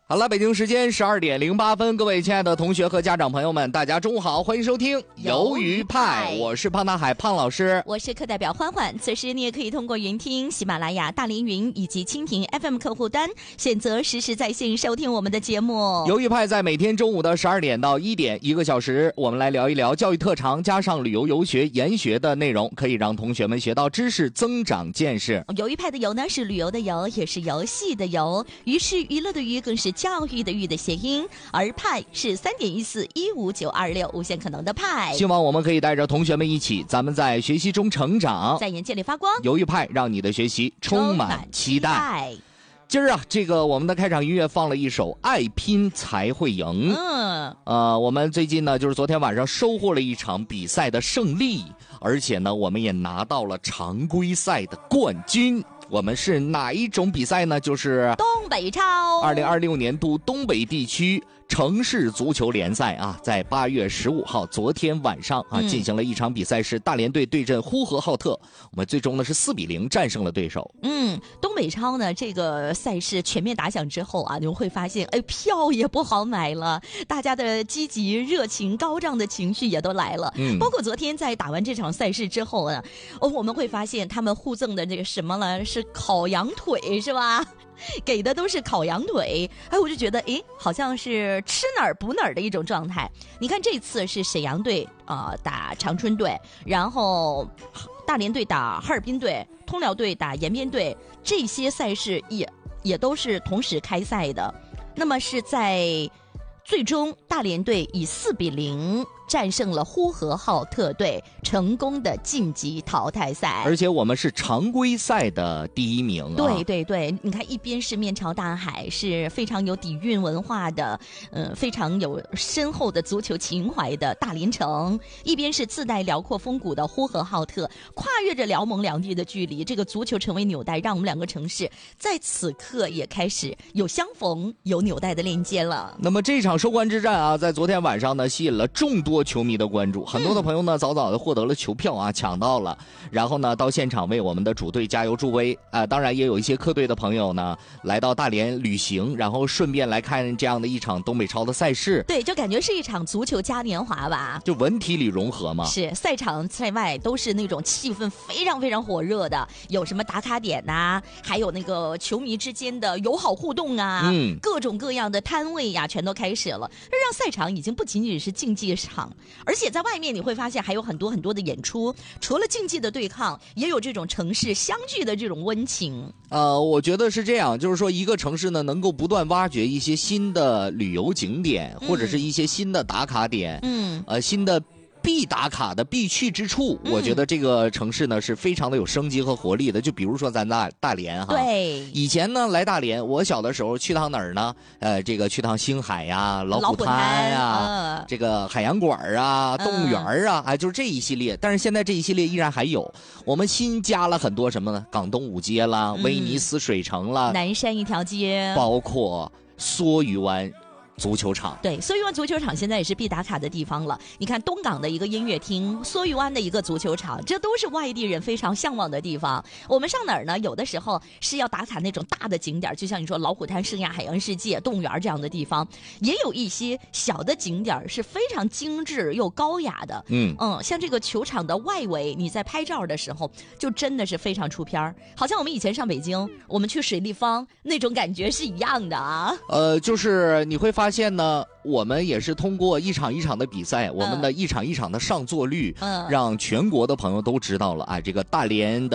好了，北京时间12:08，各位亲爱的同学和家长朋友们，大家中午好，欢迎收听鱿鱼派，我是胖大海胖老师， 我是课代表欢欢。此时你也可以通过云听、喜马拉雅、大连云以及蜻蜓 FM 客户端选择实时在线收听我们的节目。 鱿鱼派在每天中午的12点到1点1个小时，我们来聊一聊教育特长加上旅游游学研学的内容，可以让同学们学到知识，增长见识。 鱿鱼派的鱿呢是旅游的游，也是游戏的游，鱼是娱乐的娱，更是教育的育的谐音，而派是3.141592无限可能的派。 希望我们可以带着同学们一起，咱们在学习中成长， 在眼界里发光。 鱿鱼派让你的学习充满期待。今儿啊，我们的开场音乐放了一首《爱拼才会赢》。我们最近呢，就是昨天晚上收获了一场比赛的胜利，而且呢，我们也拿到了常规赛的冠军。我们是哪一种比赛呢？就是东北超 2026年度东北地区城市足球联赛啊，在8月15号昨天晚上啊，进行了一场比赛，是大连队对阵呼和浩特，我们最终呢是4-0战胜了对手。 东北超呢这个赛事全面打响之后啊，你们会发现，票也不好买了，大家的积极热情高涨的情绪也都来了。包括昨天在打完这场赛事之后呢，我们会发现他们互赠的这个什么呢？是烤羊腿是吧？给的都是烤羊腿，我就觉得好像是吃哪儿补哪儿的一种状态。你看这次是沈阳队打长春队，然后大连队打哈尔滨队，通辽队打延边队，这些赛事也都是同时开赛的。那么是在最终大连队以4-0战胜了呼和浩特队，成功的晋级淘汰赛， 而且我们是常规赛的第1名啊。 对对对，你看一边是面朝大海，是非常有底蕴文化的，非常有深厚的足球情怀的大连城，一边是自带辽阔风骨的呼和浩特，跨越着辽蒙两地的距离，这个足球成为纽带，让我们两个城市在此刻也开始有相逢有纽带的链接了。 那么这场收官之战啊，在昨天晚上呢，吸引了众多球迷的关注，很多的朋友呢早早的获得了球票啊，抢到了，然后呢到现场为我们的主队加油助威当然也有一些客队的朋友呢来到大连旅行，然后顺便来看这样的一场东北超的赛事。 对，就感觉是一场足球嘉年华吧， 就文体里融合嘛。 是，赛场赛外都是那种气氛非常非常火热的，有什么打卡点啊，还有那个球迷之间的友好互动啊，各种各样的摊位呀全都开始了，让赛场已经不仅仅是竞技场，而且在外面你会发现还有很多很多的演出，除了竞技的对抗，也有这种城市相聚的这种温情。 我觉得是这样，就是说一个城市呢能够不断挖掘一些新的旅游景点，或者是一些新的打卡点，新的必打卡的必去之处，我觉得这个城市呢是非常的有生机和活力的。就比如说咱大连哈， 对， 以前呢来大连，我小的时候去趟哪儿呢？这个去趟星海呀、老虎滩呀、这个海洋馆啊、动物园啊，就是这一系列。但是现在这一系列依然还有，我们新加了很多什么呢？港东五街啦、威尼斯水城啦、 南山一条街， 包括梭鱼湾足球场。 对，梭鱼湾足球场现在也是必打卡的地方了。你看东港的一个音乐厅，梭鱼湾的一个足球场，这都是外地人非常向往的地方。我们上哪儿呢？有的时候是要打卡那种大的景点，就像你说老虎滩、圣亚海洋世界、动物园这样的地方，也有一些小的景点是非常精致又高雅的。像这个球场的外围，你在拍照的时候就真的是非常出片，好像我们以前上北京，我们去水立方那种感觉是一样的啊。 就是你会发现呢，我们也是通过一场一场的比赛，我们的一场一场的上座率，让全国的朋友都知道了啊，这个大连的